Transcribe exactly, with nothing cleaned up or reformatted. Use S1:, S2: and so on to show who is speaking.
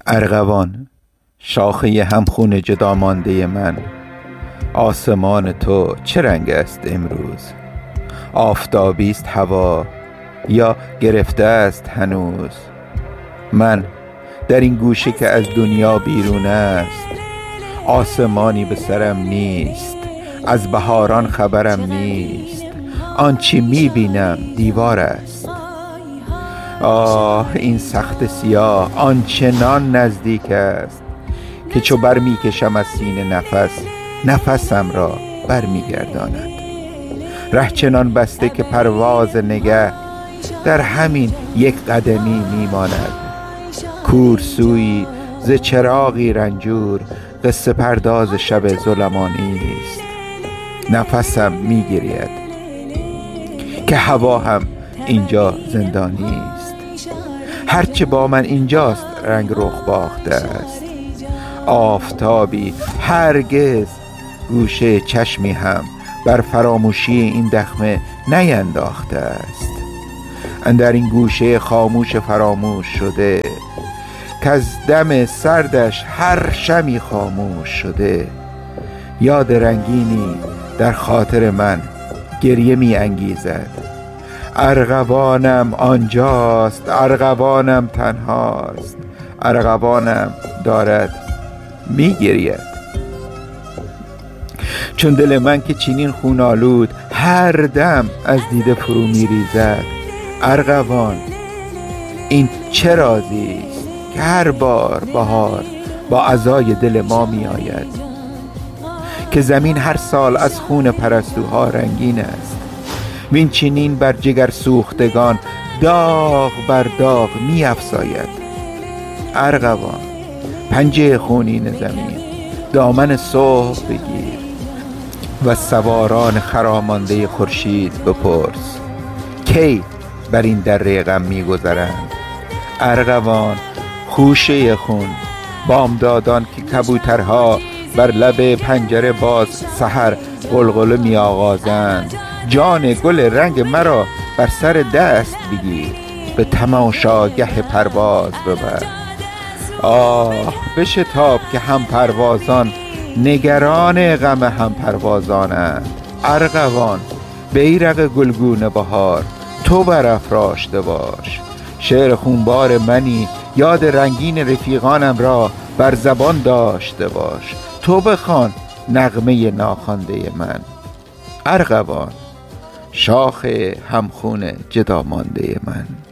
S1: ارغوان، شاخه همخون جدا مانده من، آسمان تو چه رنگ است امروز؟ آفتابی است هوا یا گرفته است هنوز؟ من در این گوشه که از دنیا بیرون است، آسمانی به سرم نیست، از بهاران خبرم نیست، آنچه میبینم دیوار است. آه این سخت سیاه آنچنان نزدیک است که چو بر میکشم از سینه نفس، نفسم را بر میگرداند. ره چنان بسته که پرواز نگه در همین یک قدمی میماند. کورسویی ز چراغی رنجور، قصه پرداز شب ظلمانی است. نفسم میگرید که هوا هم اینجا زندانی است. هرچه با من اینجاست رنگ رخ باخته است. آفتابی هرگز گوشه چشمی هم بر فراموشی این دخمه نینداخته است. اندر این گوشه خاموش فراموش شده که از دم سردش هر شمی خاموش شده، یاد رنگینی در خاطر من گریه می انگیزد. ارغوانم آنجاست، ارغوانم تنهاست، ارغوانم دارد می گرید. چون دل من که چنین خون آلود هر دم از دیده فرو می ریزد. ارغوان، این چه رازی است که هر بار بهار با عزای دل ما می آید؟ که زمین هر سال از خون پرستوها رنگین است، وین چنین بر جگر سوختگان داغ بر داغ می افزاید. ارغوان، پنجه خونین زمین دامن صبح بگیر و سواران خرامانده خورشید بپرس کی بر این دره غم می گذرند. ارغوان، خوشه خون بامدادان که کبوترها بر لب پنجره باز سحر غلغله می آغازند. جان گل رنگ مرا بر سر دست بگیر، به تماشاگه پرواز ببر. آه بشتاب که هم پروازان نگران غم هم پروازانند. ارغوان، بیرق گلگون بهار تو برافراشته باش. شعر خونبار منی، یاد رنگین رفیقانم را بر زبان داشته باش. تو بخوان نغمه ناخوانده من. ارغوان، شاخ همخون جدا مانده من.